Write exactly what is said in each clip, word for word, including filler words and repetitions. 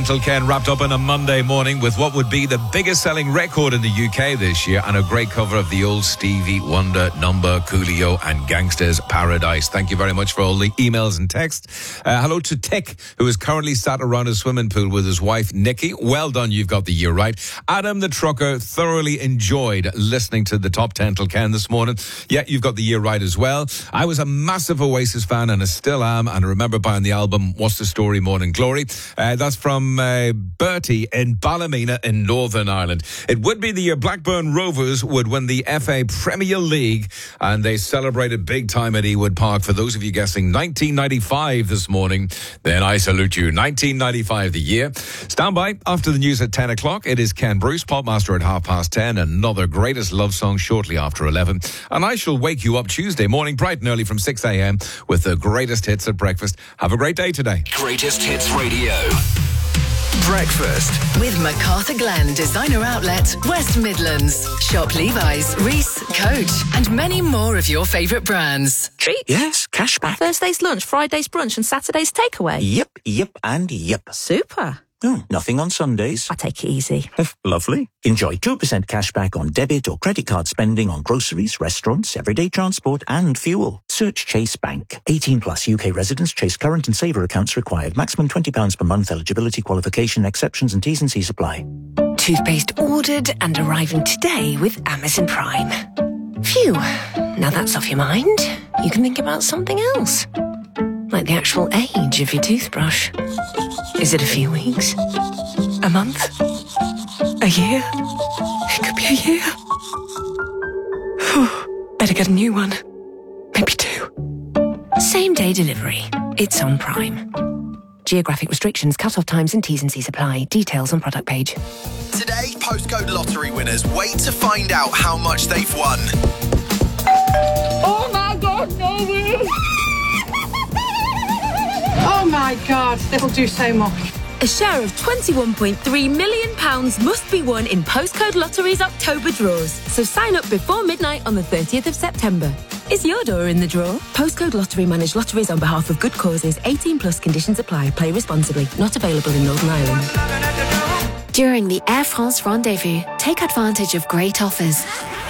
Gentle Ken wrapped up on a Monday morning with what would be the biggest selling record in the U K this year and a great cover of the old Stevie Wonder number, Coolio and Gangsta's Paradise. Thank you very much for all the emails and texts. Uh, hello to Tick, who is currently sat around a swimming pool with his wife, Nikki. Well done, you've got the year right. Adam the trucker thoroughly enjoyed listening to the top ten till Ken this morning. Yeah, you've got the year right as well. I was a massive Oasis fan and I still am, and I remember buying the album What's the Story, Morning Glory. Uh, that's from uh, Bertie in Ballymena in Northern Ireland. It would be the year Blackburn Rovers would win the F A Premier League, and they celebrated big time at Ewood Park. For those of you guessing nineteen ninety-five this morning, then I salute you. nineteen ninety-five, the year. Stand by after the news at ten o'clock. It is Ken Bruce, Popmaster at half past ten. Another greatest love song shortly after eleven. And I shall wake you up Tuesday morning bright and early from six a.m. with the greatest hits at breakfast. Have a great day today. Greatest Hits Radio. Breakfast with MacArthur Glen Designer Outlet, West Midlands. Shop Levi's, Reese, Coach, and many more of your favourite brands. Treat? Yes, cashback. Thursday's lunch, Friday's brunch, and Saturday's takeaway. Yep, yep, and yep. Super. Oh, nothing on Sundays. I take it easy. Lovely. Enjoy two percent cashback on debit or credit card spending on groceries, restaurants, everyday transport and fuel. Search Chase Bank. eighteen plus U K residents. Chase current and saver accounts required. Maximum twenty pounds per month. Eligibility, qualification, exceptions and T's and C's apply. Toothpaste ordered and arriving today with Amazon Prime. Phew. Now that's off your mind. You can think about something else. Like the actual age of your toothbrush. Is it a few weeks? A month? A year? It could be a year. Whew. Better get a new one. Maybe two. Same day delivery. It's on Prime. Geographic restrictions, cut-off times and T's and C's apply. Details on product page. Today, postcode lottery winners wait to find out how much they've won. Oh my God, no way! Oh my God, that'll do so much. A share of twenty-one point three million pounds must be won in Postcode Lottery's October draws. So sign up before midnight on the thirtieth of September. Is your door in the draw? Postcode Lottery manage lotteries on behalf of good causes. eighteen plus conditions apply. Play responsibly. Not available in Northern Ireland. During the Air France Rendezvous, take advantage of great offers.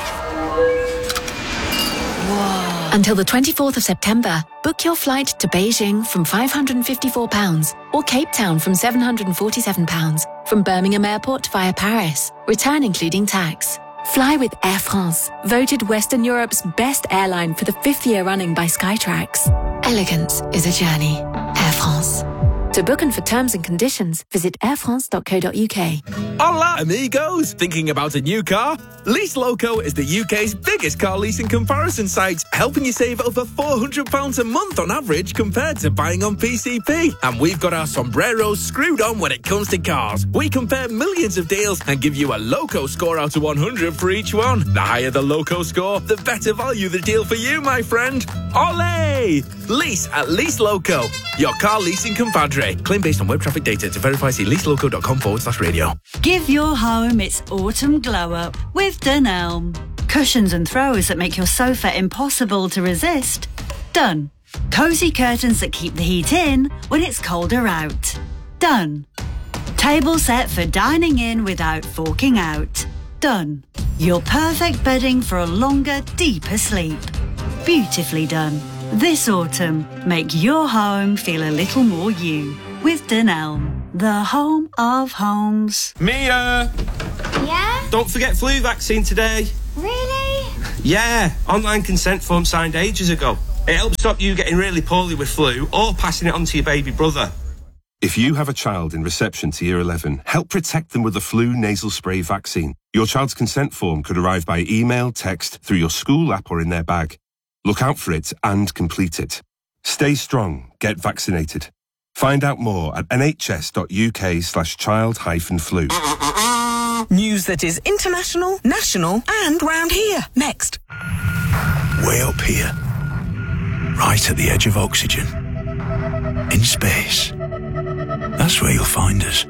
Until the twenty-fourth of September, book your flight to Beijing from five hundred fifty-four pounds or Cape Town from seven hundred forty-seven pounds from Birmingham Airport via Paris, return including tax. Fly with Air France, voted Western Europe's best airline for the fifth year running by Skytrax. Elegance is a journey. Air France. To book and for terms and conditions, visit air france dot co dot uk. Hola, amigos! Thinking about a new car? Lease Loco is the U K's biggest car leasing comparison site, helping you save over four hundred pounds a month on average compared to buying on P C P. And we've got our sombreros screwed on when it comes to cars. We compare millions of deals and give you a Loco score out of one hundred for each one. The higher the Loco score, the better value the deal for you, my friend. Olé! Lease at Lease Loco, your car leasing compadre. Claim based on web traffic data. To verify, see leaseloco.com forward slash radio. Give your home its autumn glow up with Dunelm. Cushions and throws that make your sofa impossible to resist. Done. Cosy curtains that keep the heat in when it's colder out. Done. Table set for dining in without forking out. Done. Your perfect bedding for a longer, deeper sleep. Beautifully done. This autumn, make your home feel a little more you with Dunelm, the home of homes. Mia! Yeah? Don't forget flu vaccine today. Really? Yeah, online consent form signed ages ago. It helps stop you getting really poorly with flu or passing it on to your baby brother. If you have a child in reception to year eleven, help protect them with the flu nasal spray vaccine. Your child's consent form could arrive by email, text, through your school app or in their bag. Look out for it and complete it. Stay strong. Get vaccinated. Find out more at nhs.uk slash child hyphen flu. News that is international, national and round here. Next. Way up here. Right at the edge of oxygen. In space. That's where you'll find us.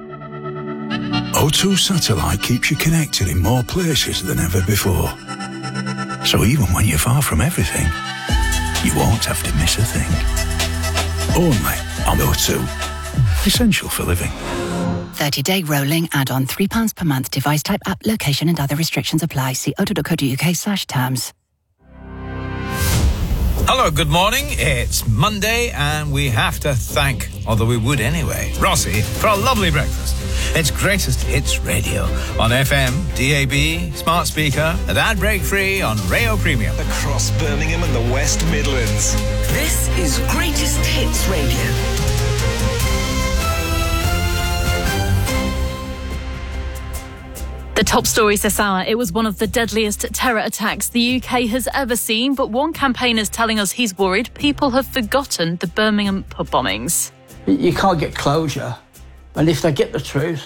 O two Satellite keeps you connected in more places than ever before. So even when you're far from everything, you won't have to miss a thing. Only on O two. Essential for living. thirty-day rolling add-on, three pounds per month. Device type, app, location and other restrictions apply. See o two dot co dot uk slash terms. Hello, good morning. It's Monday and we have to thank, although we would anyway, Rossi for a lovely breakfast. It's Greatest Hits Radio on F M, D A B, smart speaker, and ad break free on Rayo Premium. Across Birmingham and the West Midlands. This is Greatest Hits Radio. The top stories this hour. It was one of the deadliest terror attacks the U K has ever seen, but one campaigner's telling us he's worried people have forgotten the Birmingham pub bombings. You can't get closure, and if they get the truth,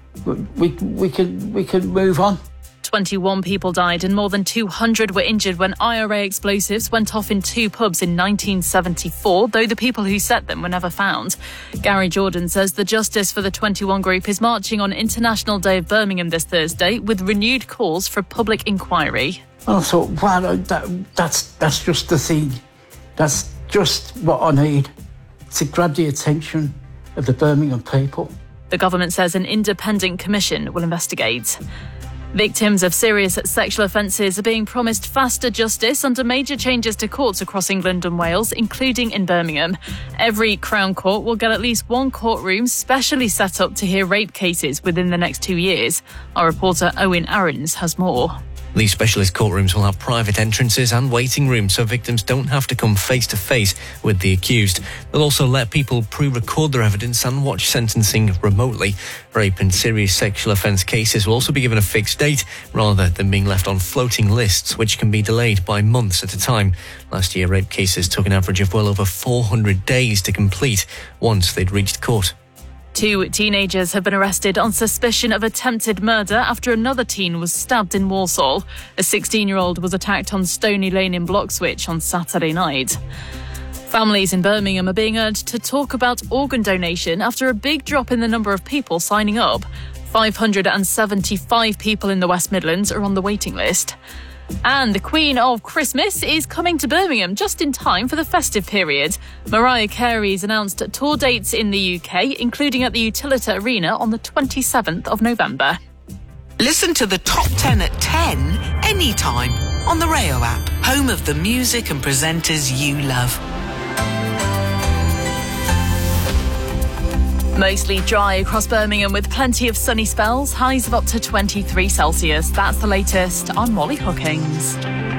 we we can we can move on. twenty-one people died and more than two hundred were injured when I R A explosives went off in two pubs in nineteen seventy-four, though the people who set them were never found. Gary Jordan says the Justice for the twenty-one group is marching on International Day of Birmingham this Thursday with renewed calls for public inquiry. And I thought, wow, that, that's, that's just the thing. That's just what I need to grab the attention of the Birmingham people. The government says an independent commission will investigate. Victims of serious sexual offences are being promised faster justice under major changes to courts across England and Wales, including in Birmingham. Every Crown Court will get at least one courtroom specially set up to hear rape cases within the next two years. Our reporter Owen Aarons has more. These specialist courtrooms will have private entrances and waiting rooms so victims don't have to come face to face with the accused. They'll also let people pre-record their evidence and watch sentencing remotely. Rape and serious sexual offence cases will also be given a fixed date rather than being left on floating lists, which can be delayed by months at a time. Last year, rape cases took an average of well over four hundred days to complete once they'd reached court. Two teenagers have been arrested on suspicion of attempted murder after another teen was stabbed in Walsall. A sixteen-year-old was attacked on Stony Lane in Bloxwich on Saturday night. Families in Birmingham are being urged to talk about organ donation after a big drop in the number of people signing up. five hundred seventy-five people in the West Midlands are on the waiting list. And the Queen of Christmas is coming to Birmingham just in time for the festive period. Mariah Carey's announced tour dates in the U K, including at the Utilita Arena on the twenty-seventh of November. Listen to the top ten at ten anytime on the Rayo app, home of the music and presenters you love. Mostly dry across Birmingham with plenty of sunny spells, highs of up to twenty-three Celsius. That's the latest. I'm Molly Hookings.